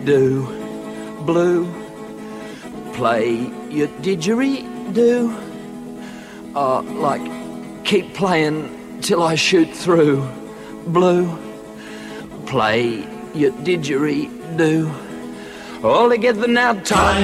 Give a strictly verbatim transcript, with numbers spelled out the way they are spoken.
do, blue. Play your didgeridoo. Uh, like, keep playing till I shoot through, blue. Play your didgeridoo. All together now, time.